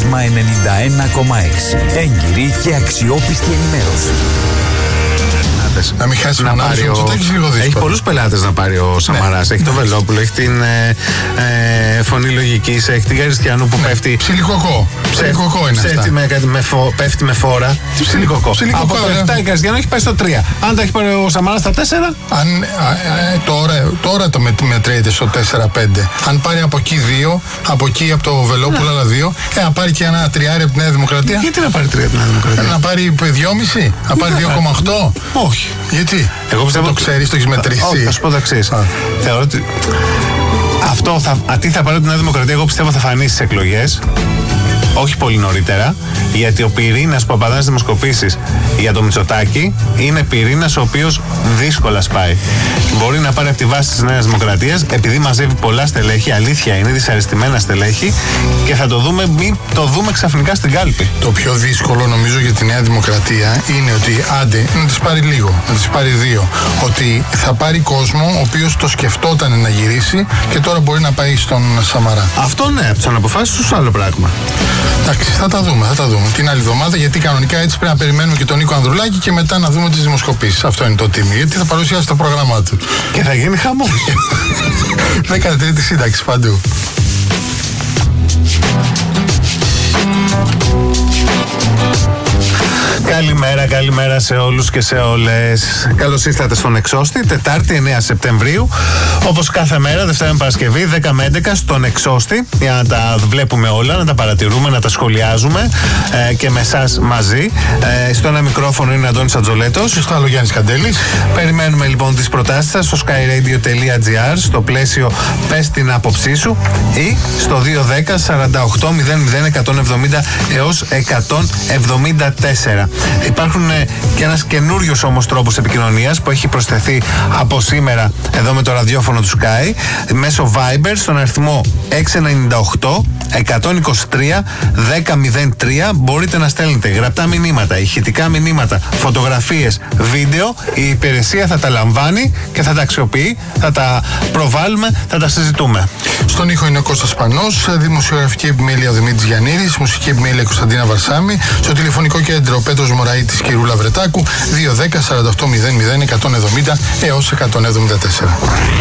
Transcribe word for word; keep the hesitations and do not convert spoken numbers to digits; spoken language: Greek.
Πρίσμα ενενήντα ένα κόμμα έξι. Έγκυρη και αξιόπιστη ενημέρωση. Να μην χάσει να πάρει ο... Έχει πολλούς πελάτες να πάρει ο Σαμαράς. Ναι. Έχει τον Βελόπουλο, έχει την ε, ε, φωνή λογικής, έχει την Καριστιανού που ναι. πέφτει. Ψιλικοκό. Ψιλικοκό είναι αυτά. Με, με φο, πέφτει με φόρα. Ψιλικοκό. Από το επτά η Καριστιανού έχει πάει στο τρία. Αν τα έχει πάρει ο Σαμαράς στα τέσσερα. Αν, α, ε, τώρα, τώρα το μετρέεται στο τέσσερα πέντε. Αν πάρει από εκεί δύο, από εκεί από το Βελόπουλο άλλα δύο, ε, να πάρει και ένα τριάρι από τη Νέα Δημοκρατία. Γιατί να πάρει τρία από τη Νέα Δημοκρατία? Να πάρει δυόμισι, να πάρει δύο κόμμα οκτώ. Όχι. Γιατί? Εγώ πιστεύω το ξέρεις, το έχεις μετρήσει. Όχι, θα σου πω το εξής. Θεωρώ ότι αυτό θα, τι θα πάρει από τη Νέα Δημοκρατία, εγώ πιστεύω θα φανεί στις εκλογές. Όχι πολύ νωρίτερα, γιατί ο πυρήνας που απαντά στις δημοσκοπήσεις για το Μητσοτάκη είναι πυρήνας ο οποίος δύσκολα σπάει. Μπορεί να πάρει από τη βάση της Νέας Δημοκρατίας, επειδή μαζεύει πολλά στελέχη, αλήθεια είναι, δυσαρεστημένα στελέχη, και θα το δούμε, μην το δούμε ξαφνικά στην κάλπη. Το πιο δύσκολο νομίζω για τη Νέα Δημοκρατία είναι ότι άντε να τις πάρει λίγο, να τις πάρει δύο. Ότι θα πάρει κόσμο ο οποίος το σκεφτόταν να γυρίσει και τώρα μπορεί να πάει στον Σαμαρά. Αυτό ναι, από τις αναποφάσεις τους άλλο πράγμα. Εντάξει, θα τα δούμε, θα τα δούμε την άλλη εβδομάδα, γιατί κανονικά έτσι πρέπει να περιμένουμε και τον Νίκο Ανδρουλάκη και μετά να δούμε τις δημοσκοπήσεις. Αυτό είναι το τίμη, γιατί θα παρουσιάσει το πρόγραμμά του. Και θα γίνει χαμό. δέκατη τρίτη σύνταξη παντού. Καλημέρα, καλημέρα σε όλους και σε όλες. Καλώς ήρθατε στον Εξώστη, Τετάρτη εννέα Σεπτεμβρίου. Όπως κάθε μέρα, Δευτέρα με Παρασκευή, δέκα με έντεκα στον Εξώστη, για να τα βλέπουμε όλα, να τα παρατηρούμε, να τα σχολιάζουμε ε, και με εσάς μαζί. Ε, στο ένα μικρόφωνο είναι Αντώνης Ατζολέτος. Στο άλλο Γιάννης Καντέλης. Περιμένουμε λοιπόν τις προτάσεις σας στο skyradio.gr, στο πλαίσιο πες την άποψή σου, ή στο δύο δέκα σαράντα οκτώ μηδέν μηδέν εκατόν εβδομήντα έως εκατόν εβδομήντα τέσσερα. Υπάρχουν ε, και ένας καινούριος όμως τρόπος επικοινωνίας που έχει προσθεθεί από σήμερα εδώ με το ραδιόφωνο του Sky, μέσω Viber στον αριθμό έξι εννιά οκτώ εκατόν είκοσι τρία δέκα μηδέν τρία. Μπορείτε να στέλνετε γραπτά μηνύματα, ηχητικά μηνύματα, φωτογραφίες, βίντεο. Η υπηρεσία θα τα λαμβάνει και θα τα αξιοποιεί, θα τα προβάλλουμε, θα τα συζητούμε. Στον ήχο είναι ο Κώστας Πανός, δημοσιογραφική επιμέλεια ο Δημήτρης Γιαννίδης, μουσική επιμέλεια Κωνσταντίνα Βαρσάμι, στο τηλεφωνικό κέντρο Πέτρος Μωραΐτης και Ρούλα Βρετάκου, δύο δέκα σαράντα οκτώ μηδέν μηδέν εκατόν εβδομήντα έως εκατόν εβδομήντα τέσσερα.